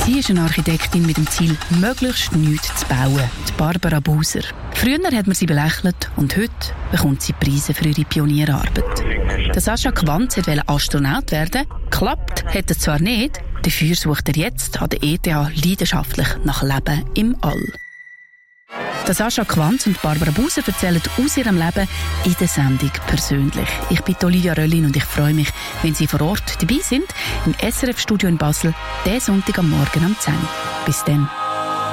Sie ist eine Architektin mit dem Ziel, möglichst nichts zu bauen. Die Barbara Buser. Früher hat man sie belächelt und heute bekommt sie Preise für ihre Pionierarbeit. Der Sascha Quanz wollte Astronaut werden. Klappt hat es zwar nicht, dafür sucht er jetzt an der ETH leidenschaftlich nach Leben im All. Der Sascha Quanz und Barbara Buser erzählen aus ihrem Leben in der Sendung persönlich. Ich bin Olivia Röllin und ich freue mich, wenn Sie vor Ort dabei sind, im SRF-Studio in Basel, diesen Sonntag am Morgen um 10 Uhr. Bis dann.